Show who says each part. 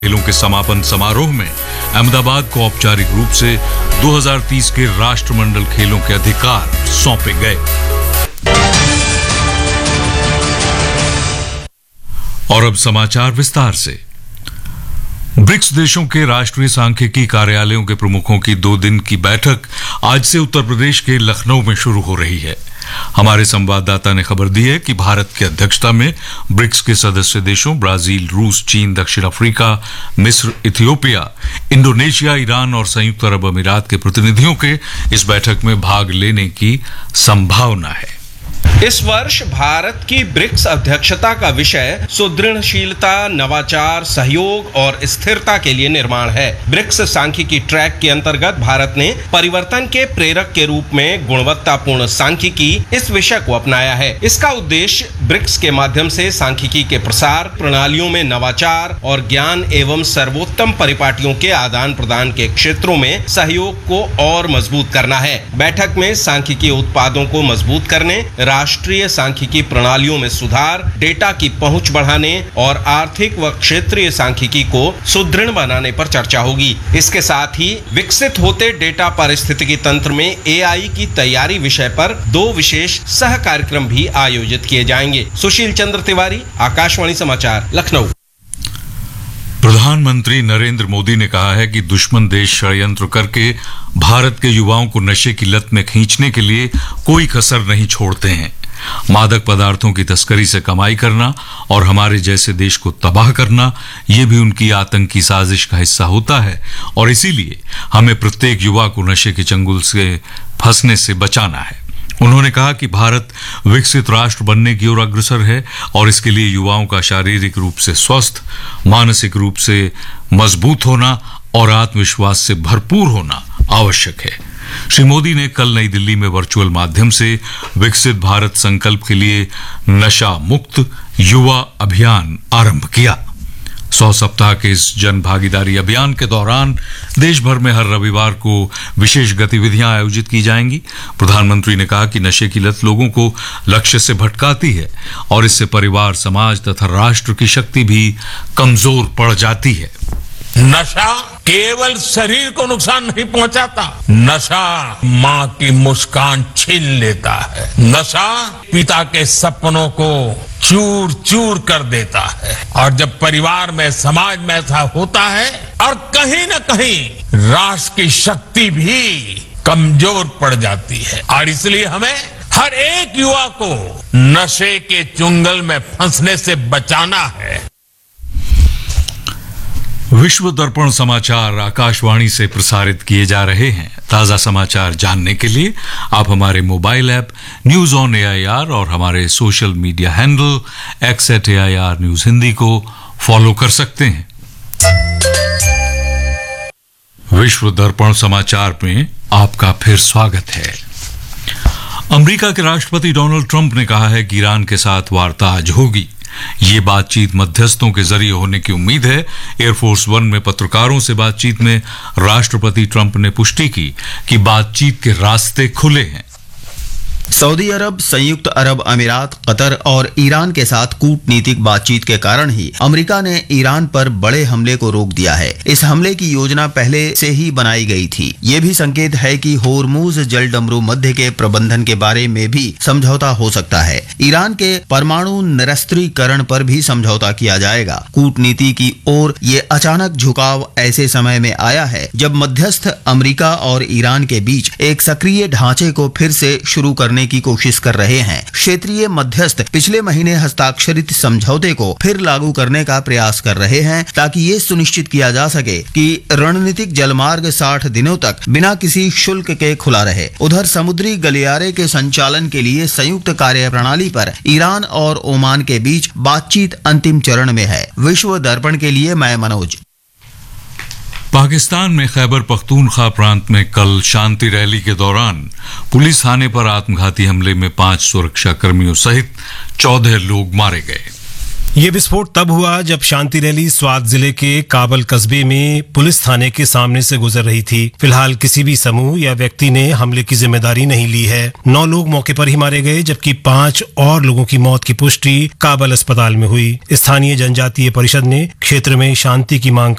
Speaker 1: खेलों के समापन समारोह में अहमदाबाद को औपचारिक रूप से 2030 के राष्ट्रमंडल खेलों के अधिकार सौंपे गए। और अब समाचार विस्तार से। ब्रिक्स देशों के राष्ट्रीय सांख्यिकी कार्यालयों के प्रमुखों की 2 दिन की बैठक आज से उत्तर प्रदेश के लखनऊ में शुरू हो रही है। हमारे संवाददाता ने खबर दी है कि भारत की अध्यक्षता में ब्रिक्स के सदस्य देशों ब्राजील, रूस, चीन, दक्षिण अफ्रीका, मिस्र, इथियोपिया, इंडोनेशिया, ईरान और संयुक्त अरब अमीरात के प्रतिनिधियों के इस बैठक में भाग लेने की संभावना है।
Speaker 2: इस वर्ष भारत की ब्रिक्स अध्यक्षता का विषय सुदृढ़शीलता, नवाचार, सहयोग और स्थिरता के लिए निर्माण है। ब्रिक्स सांख्यिकी ट्रैक के अंतर्गत भारत ने परिवर्तन के प्रेरक के रूप में गुणवत्तापूर्ण सांख्यिकी इस विषय को अपनाया है। इसका उद्देश्य ब्रिक्स के माध्यम से सांख्यिकी के प्रसार, प्रणालियों में नवाचार और ज्ञान एवं सर्वोत्तम परिपाटियों के आदान प्रदान के क्षेत्रों में सहयोग को और मजबूत करना है। बैठक में सांख्यिकी उत्पादों को मजबूत करने, राष्ट्रीय सांख्यिकी प्रणालियों में सुधार, डेटा की पहुंच बढ़ाने और आर्थिक व क्षेत्रीय सांख्यिकी को सुदृढ़ बनाने पर चर्चा होगी। इसके साथ ही विकसित होते डेटा पारिस्थितिकी तंत्र में एआई की तैयारी विषय पर 2 विशेष सह कार्यक्रम भी आयोजित किए जाएंगे। सुशील चंद्र तिवारी, आकाशवाणी समाचार, लखनऊ।
Speaker 1: प्रधानमंत्री नरेंद्र मोदी ने कहा है कि दुश्मन देश षड्यंत्र करके भारत के युवाओं को नशे की लत में खींचने के लिए कोई कसर नहीं छोड़ते हैं। मादक पदार्थों की तस्करी से कमाई करना और हमारे जैसे देश को तबाह करना, ये भी उनकी आतंकी साजिश का हिस्सा होता है और इसीलिए हमें प्रत्येक युवा को नशे के चंगुल से फंसने से बचाना है। उन्होंने कहा कि भारत विकसित राष्ट्र बनने की ओर अग्रसर है और इसके लिए युवाओं का शारीरिक रूप से स्वस्थ, मानसिक रूप से मजबूत होना और आत्मविश्वास से भरपूर होना आवश्यक है। श्री मोदी ने कल नई दिल्ली में वर्चुअल माध्यम से विकसित भारत संकल्प के लिए नशा मुक्त युवा अभियान आरंभ किया। 100 सप्ताह के इस जन भागीदारी अभियान के दौरान देश भर में हर रविवार को विशेष गतिविधियां आयोजित की जाएंगी। प्रधानमंत्री ने कहा कि नशे की लत लोगों को लक्ष्य से भटकाती है और इससे परिवार, समाज तथा राष्ट्र की शक्ति भी कमजोर पड़ जाती है।
Speaker 3: नशा केवल शरीर को नुकसान नहीं पहुंचाता, नशा माँ की मुस्कान छीन लेता है। नशा पिता के सपनों को चूर चूर कर देता है और जब परिवार में, समाज में ऐसा होता है और कहीं न कहीं राष्ट्र की शक्ति भी कमजोर पड़ जाती है। और इसलिए हमें हर एक युवा को नशे के चुंगल में फंसने से बचाना है।
Speaker 1: विश्व दर्पण समाचार आकाशवाणी से प्रसारित किए जा रहे हैं। ताजा समाचार जानने के लिए आप हमारे mobile app news on AIR और हमारे social media handle @AIR news Hindi को फॉलो कर सकते हैं। विश्व दर्पण समाचार में आपका फिर स्वागत है। अमेरिका के राष्ट्रपति डोनाल्ड ट्रंप ने कहा है कि ईरान के साथ वार्ता आज होगी। ये बातचीत मध्यस्थों के जरिए होने की उम्मीद है। एयरफोर्स 1 में पत्रकारों से बातचीत में राष्ट्रपति ट्रंप ने पुष्टि की कि बातचीत के रास्ते खुले हैं।
Speaker 4: सऊदी अरब, संयुक्त अरब अमीरात, कतर और ईरान के साथ कूटनीतिक बातचीत के कारण ही अमेरिका ने ईरान पर बड़े हमले को रोक दिया है। इस हमले की योजना पहले से ही बनाई गई थी। ये भी संकेत है कि होर्मुज जलडमरू मध्य के प्रबंधन के बारे में भी समझौता हो सकता है। ईरान के परमाणु निरस्त्रीकरण पर भी समझौता किया जाएगा। कूटनीति की ओर ये अचानक झुकाव ऐसे समय में आया है जब मध्यस्थ अमेरिका और ईरान के बीच एक सक्रिय ढांचे को फिर से शुरू करने की कोशिश कर रहे हैं। क्षेत्रीय मध्यस्थ पिछले महीने हस्ताक्षरित समझौते को फिर लागू करने का प्रयास कर रहे हैं ताकि ये सुनिश्चित किया जा सके कि रणनीतिक जलमार्ग 60 दिनों तक बिना किसी शुल्क के खुला रहे। उधर समुद्री गलियारे के संचालन के लिए संयुक्त कार्यप्रणाली पर ईरान और ओमान के बीच बातचीत अंतिम चरण में है। विश्व दर्पण के लिए मैं मनोज।
Speaker 1: पाकिस्तान में खैबर पख्तूनख्वा प्रांत में कल शांति रैली के दौरान पुलिस थाने पर आत्मघाती हमले में 5 सुरक्षा कर्मियों सहित 14 लोग मारे गए।
Speaker 5: ये विस्फोट तब हुआ जब शांति रैली स्वात जिले के काबल कस्बे में पुलिस थाने के सामने से गुजर रही थी। फिलहाल किसी भी समूह या व्यक्ति ने हमले की जिम्मेदारी नहीं ली है। 9 लोग मौके पर ही मारे गए, जबकि 5 और लोगों की मौत की पुष्टि काबल अस्पताल में हुई। स्थानीय जनजातीय परिषद ने क्षेत्र में शांति की मांग